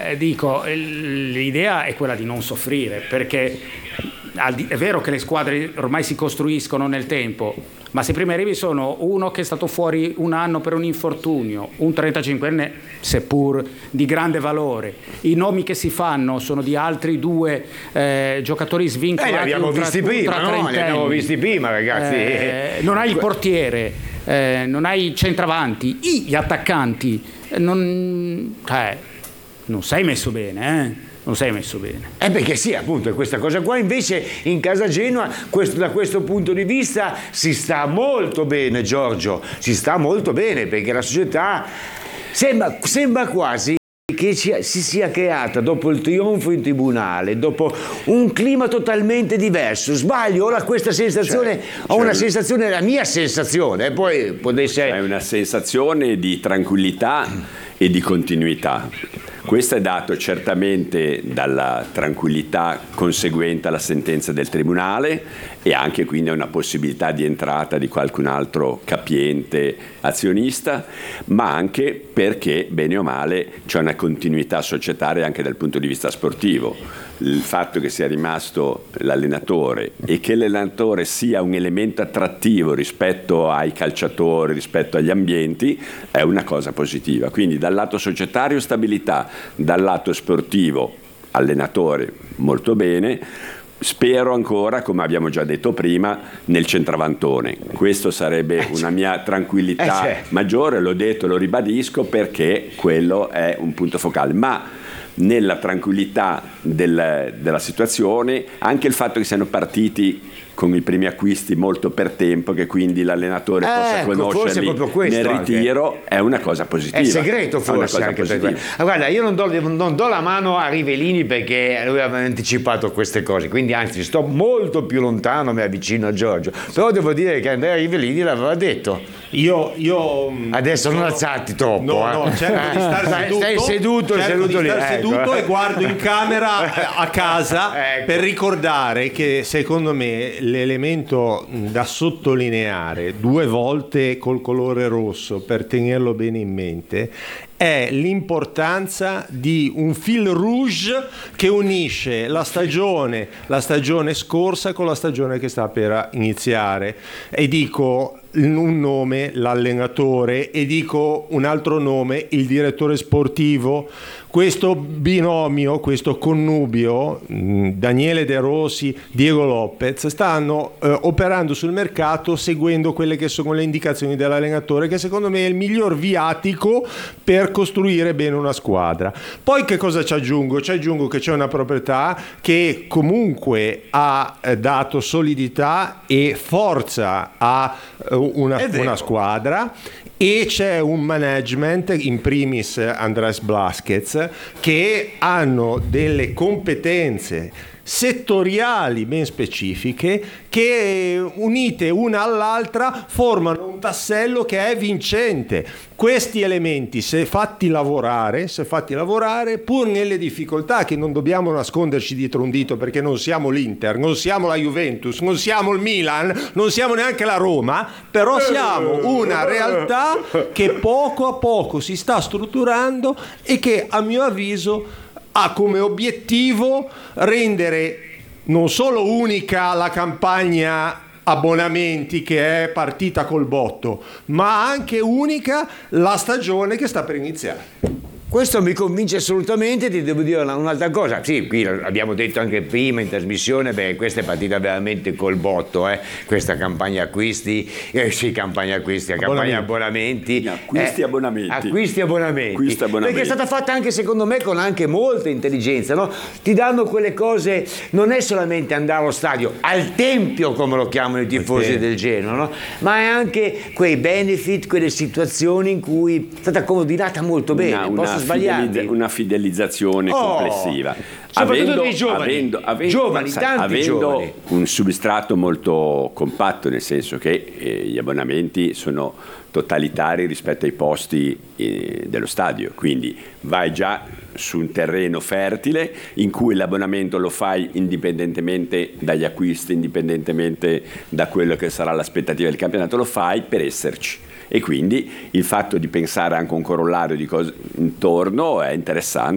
dico, l'idea è quella di non soffrire, perché è vero che le squadre ormai si costruiscono nel tempo, ma se i primi arrivi sono uno che è stato fuori un anno per un infortunio, un 35enne seppur di grande valore, i nomi che si fanno sono di altri due giocatori svincolati, li abbiamo visti prima, no? Li abbiamo visti prima, ragazzi. Non hai il portiere, non hai i centravanti, gli attaccanti, non sei messo bene, non sei messo bene. Perché sì, appunto, è questa cosa qua. Invece in casa Genoa, da questo punto di vista, si sta molto bene, Giorgio. Si sta molto bene, perché la società sembra quasi che si sia creata, dopo il trionfo in tribunale, dopo un clima totalmente diverso. Sbaglio? Ho questa sensazione, una sensazione, la mia sensazione, poi può essere... È una sensazione di tranquillità e di continuità. Questo è dato certamente dalla tranquillità conseguente alla sentenza del tribunale e anche quindi a una possibilità di entrata di qualcun altro capiente azionista, ma anche perché, bene o male, c'è una continuità societaria anche dal punto di vista sportivo. Il fatto che sia rimasto l'allenatore e che l'allenatore sia un elemento attrattivo rispetto ai calciatori, rispetto agli ambienti, è una cosa positiva. Quindi dal lato societario stabilità, dal lato sportivo allenatore molto bene. Spero ancora, come abbiamo già detto prima, nel centravantone. Questo sarebbe una mia tranquillità maggiore, l'ho detto, lo ribadisco, perché quello è un punto focale. Ma nella tranquillità della situazione, anche il fatto che siano partiti con i primi acquisti molto per tempo, che quindi l'allenatore possa conoscerli nel ritiro, anche è una cosa positiva. È segreto forse anche per questo. Guarda, io non do la mano a Rivellini perché lui aveva anticipato queste cose, quindi anzi sto molto più lontano, mi avvicino a Giorgio, però devo dire che Andrea Rivellini l'aveva detto. Io adesso non alzarti troppo. No, cerco di stare seduto. Stai seduto lì. Seduto e guardo in camera a casa per ricordare che secondo me l'elemento da sottolineare 2 volte col colore rosso per tenerlo bene in mente è l'importanza di un fil rouge che unisce la stagione scorsa con la stagione che sta per iniziare, e dico un nome, l'allenatore, e dico un altro nome, il direttore sportivo. Questo binomio, questo connubio, Daniele De Rossi, Diego Lopez, stanno operando sul mercato seguendo quelle che sono le indicazioni dell'allenatore, che secondo me è il miglior viatico per costruire bene una squadra. Poi che cosa ci aggiungo? Ci aggiungo che c'è una proprietà che comunque ha dato solidità e forza a una squadra, e c'è un management, in primis Andrés Blázquez, che hanno delle competenze settoriali ben specifiche che, unite una all'altra, formano un tassello che è vincente. Questi elementi, se fatti lavorare, pur nelle difficoltà, che non dobbiamo nasconderci dietro un dito, perché non siamo l'Inter, non siamo la Juventus, non siamo il Milan, non siamo neanche la Roma, però siamo una realtà che poco a poco si sta strutturando e che, a mio avviso, ha come obiettivo rendere non solo unica la campagna abbonamenti, che è partita col botto, ma anche unica la stagione che sta per iniziare. Questo mi convince assolutamente. Ti devo dire un'altra cosa. Sì, qui l'abbiamo detto anche prima in trasmissione, perché questa è partita veramente col botto, questa campagna acquisti, campagna abbonamenti. Acquisti abbonamenti. Perché è stata fatta anche, secondo me, con anche molta intelligenza, no? Ti danno quelle cose, non è solamente andare allo stadio, al tempio, come lo chiamano i tifosi del Genoa, no? Ma è anche quei benefit, quelle situazioni in cui è stata coordinata molto bene. Una fidelizzazione complessiva, soprattutto dei giovani, avendo un substrato molto compatto, nel senso che gli abbonamenti sono totalitari rispetto ai posti dello stadio, quindi vai già su un terreno fertile in cui l'abbonamento lo fai indipendentemente dagli acquisti, indipendentemente da quello che sarà l'aspettativa del campionato, lo fai per esserci. E quindi il fatto di pensare anche a un corollario di cose intorno è interessante.